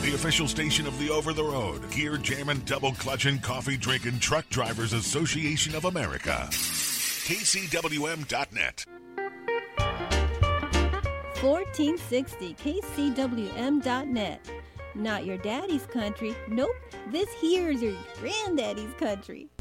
the official station of the over-the-road, gear jamming, double clutching, coffee drinking Truck Drivers Association of America. KCWM.net. 1460 KCWM.net. Not your daddy's country. Nope, this here's your granddaddy's country.